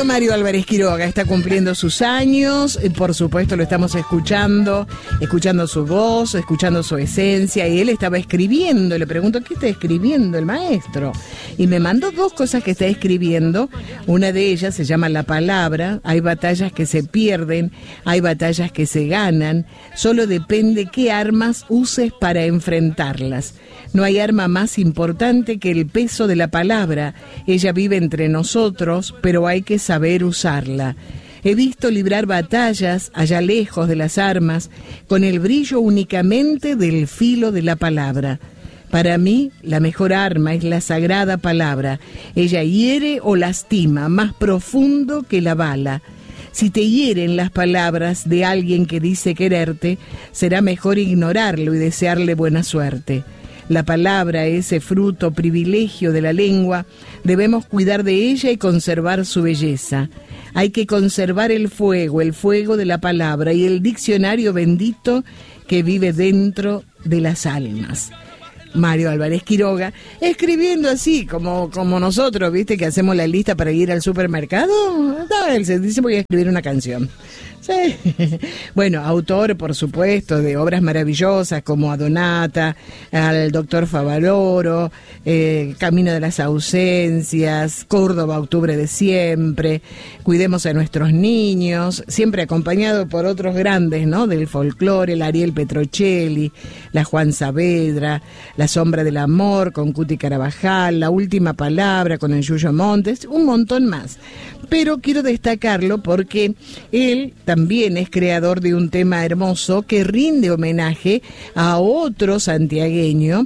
querido Mario Álvarez Quiroga está cumpliendo sus años, por supuesto lo estamos escuchando su voz, escuchando su esencia, y él estaba escribiendo. Le pregunto, ¿qué está escribiendo el maestro? Y me mandó 2 cosas que está escribiendo. Una de ellas se llama La Palabra. Hay batallas que se pierden, hay batallas que se ganan, solo depende qué armas uses para enfrentarlas. No hay arma más importante que el peso de la palabra. Ella vive entre nosotros, pero hay que saber usarla. He visto librar batallas allá lejos de las armas, con el brillo únicamente del filo de la palabra. Para mí, la mejor arma es la sagrada palabra. Ella hiere o lastima, más profundo que la bala. Si te hieren las palabras de alguien que dice quererte, será mejor ignorarlo y desearle buena suerte. La palabra, ese fruto, privilegio de la lengua, debemos cuidar de ella y conservar su belleza. Hay que conservar el fuego de la palabra y el diccionario bendito que vive dentro de las almas. Mario Álvarez Quiroga, escribiendo así, como nosotros, ¿viste? Que hacemos la lista para ir al supermercado. Él se dice, voy a escribir una canción. Sí. Bueno, autor, por supuesto, de obras maravillosas como Adonata, al Doctor Favaloro, Camino de las Ausencias, Córdoba, Octubre de Siempre, Cuidemos a nuestros niños, siempre acompañado por otros grandes, ¿no? Del folclore, el Ariel Petrocelli, la Juan Saavedra, La Sombra del Amor con Cuti Carabajal, La Última Palabra con el Yuyo Montes, un montón más. Pero quiero destacarlo porque él también es creador de un tema hermoso que rinde homenaje a otro santiagueño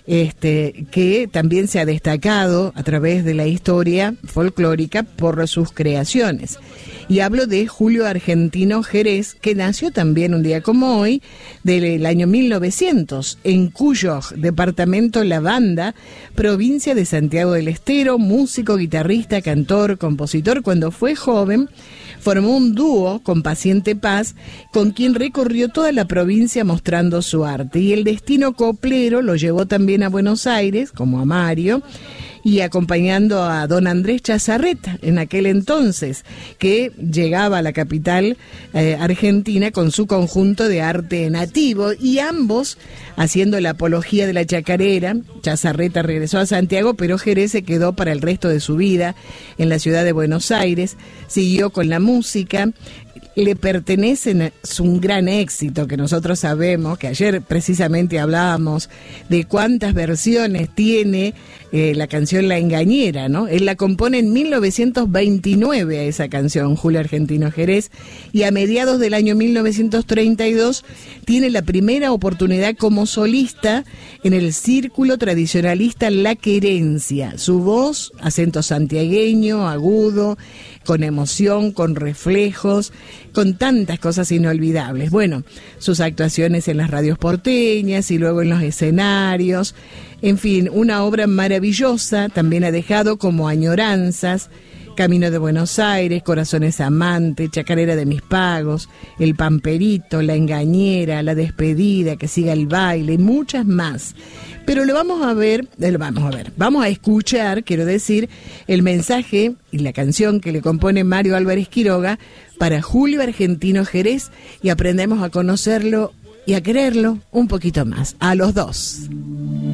que también se ha destacado a través de la historia folclórica por sus creaciones. Y hablo de Julio Argentino Jerez, que nació también un día como hoy, del año 1900, en Cuyo, departamento La Banda, provincia de Santiago del Estero, músico, guitarrista, cantor, compositor. Cuando fue joven, formó un dúo con Paciente Paz, con quien recorrió toda la provincia mostrando su arte. Y el destino coplero lo llevó también a Buenos Aires, como a Mario, y acompañando a don Andrés Chazarreta, en aquel entonces, que llegaba a la capital argentina con su conjunto de arte nativo, y ambos haciendo la apología de la chacarera. Chazarreta regresó a Santiago, pero Jerez se quedó para el resto de su vida en la ciudad de Buenos Aires, siguió con la música. Le pertenecen, es un gran éxito que nosotros sabemos, que ayer precisamente hablábamos de cuántas versiones tiene la canción La Engañera, ¿no? Él la compone en 1929 a esa canción, Julio Argentino Jerez, y a mediados del año 1932 tiene la primera oportunidad como solista en el círculo tradicionalista La Querencia. Su voz, acento santiagueño, agudo, con emoción, con reflejos, con tantas cosas inolvidables. Bueno, sus actuaciones en las radios porteñas y luego en los escenarios, en fin, una obra maravillosa. También ha dejado como Añoranzas, Camino de Buenos Aires, Corazones Amantes, Chacarera de mis Pagos, El Pamperito, La Engañera, La Despedida, Que siga el baile y muchas más. Pero vamos a escuchar, quiero decir, el mensaje y la canción que le compone Mario Álvarez Quiroga para Julio Argentino Jerez, y aprendemos a conocerlo y a quererlo un poquito más, a los dos.